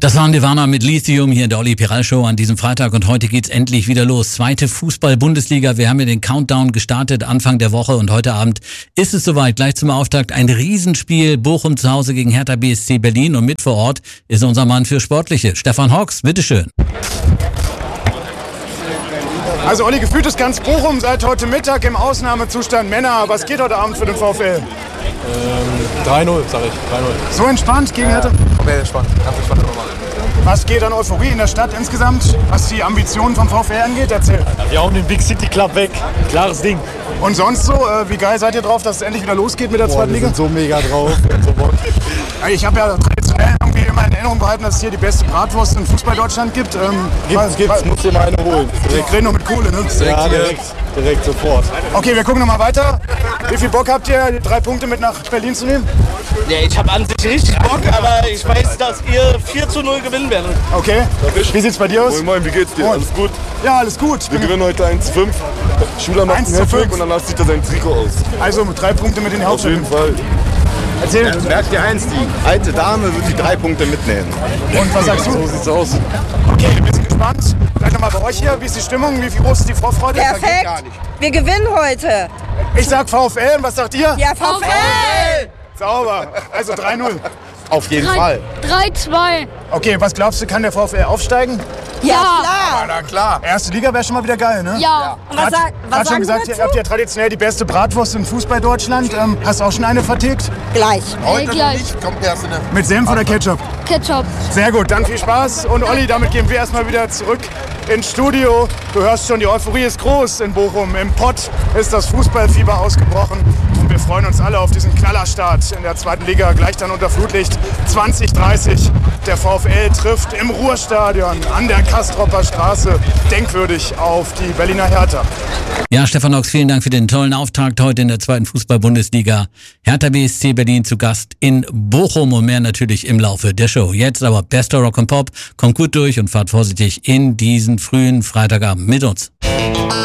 Das war Nirvana mit Lithium hier in der Olli Piral Show an diesem Freitag und heute geht's endlich wieder los. Zweite Fußball-Bundesliga. Wir haben ja den Countdown gestartet Anfang der Woche und heute Abend ist es soweit. Gleich zum Auftakt ein Riesenspiel. Bochum zu Hause gegen Hertha BSC Berlin und mit vor Ort ist unser Mann für Sportliche. Stefan Hawks, bitteschön. Also Olli, gefühlt ist ganz Bochum seit heute Mittag im Ausnahmezustand. Männer, was geht heute Abend für den VfL? 3-0, sag ich. 3-0. So entspannt gegen Hertha? Komplett entspannt. Ganz entspannt nochmal. Was geht an Euphorie in der Stadt insgesamt, was die Ambitionen vom VfL angeht? Erzähl. Wir hauen den Big City Club weg. Klares Ding. Und sonst so, wie geil seid ihr drauf, dass es endlich wieder losgeht mit der zweiten Liga? Wir sind so mega drauf. So Bock. Ich habe ja traditionell irgendwie immer in Erinnerung behalten, dass es hier die beste Bratwurst in Fußball-Deutschland gibt. Gibt's. Muss dir mal eine holen. Wir reden nur mit Kohle, ne? Ja, direkt sofort. Okay, wir gucken nochmal weiter. Wie viel Bock habt ihr, die 3 Punkte mit nach Berlin zu nehmen? Ja, ich habe an sich richtig Bock, aber ich weiß, dass ihr 4-0 gewinnen werdet. Okay. Wie sieht's bei dir aus? Moin, moin, wie geht's dir? Moin. Alles gut? Ja, alles gut. Wir gewinnen heute 1-5. Schüler macht einen 1:5. Hattrick und danach zieht er sein Trikot aus. Also 3 Punkte mit in die Auf Hauptstadt. jeden Fall. Erzähl. Merk dir eins, die alte Dame wird die 3 Punkte mitnehmen. Und was sagst du? So sieht's aus. Okay, wir sind gespannt. Vielleicht nochmal bei euch hier. Wie ist die Stimmung? Wie groß ist die Vorfreude? Perfekt. Wir gewinnen heute. Ich sag VfL. Und was sagt ihr? Ja, VfL. Sauber. Also 3-0. Auf jeden Fall. 3-2. Okay, was glaubst du, kann der VfL aufsteigen? Ja, klar. Na klar. Erste Liga wäre schon mal wieder geil, ne? Ja. Und was Hat schon sagen gesagt, Sie ihr habt ja traditionell die beste Bratwurst in Fußball-Deutschland. Hast du auch schon eine vertickt? Gleich. Heute noch gleich. nicht, kommt erst in der... Mit Senf oder Ketchup? Ketchup. Sehr gut, dann viel Spaß. Und Olli, damit gehen wir erstmal wieder zurück ins Studio. Du hörst schon, die Euphorie ist groß in Bochum. Im Pott ist das Fußballfieber ausgebrochen. Und wir freuen uns alle auf diesen Knallerstart in der zweiten Liga. Gleich dann unter Flutlicht 20:30. Der VfL trifft im Ruhrstadion an der Kastropper Straße denkwürdig auf die Berliner Hertha. Ja, Stefan Hawks, vielen Dank für den tollen Auftakt heute in der zweiten Fußball-Bundesliga. Hertha BSC Berlin zu Gast in Bochum und mehr natürlich im Laufe der Show. Jetzt aber bester Rock and Pop. Kommt gut durch und fahrt vorsichtig in diesen frühen Freitagabend mit uns.